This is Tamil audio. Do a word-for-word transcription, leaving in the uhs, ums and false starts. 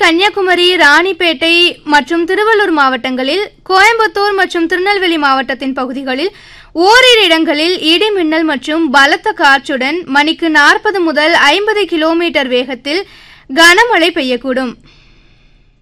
கன்னியாகுமரி, ராணிப்பேட்டை மற்றும் திருவள்ளூர் மாவட்டங்களில், கோயம்புத்தூர் மற்றும் திருநெல்வேலி மாவட்டத்தின் பகுதிகளில் ஓரிரு இடங்களில் இடி மின்னல் மற்றும் பலத்த காற்றுடன் மணிக்கு நாற்பது முதல் ஐம்பது கிலோமீட்டர் வேகத்தில் கனமழை பெய்யக்கூடும்.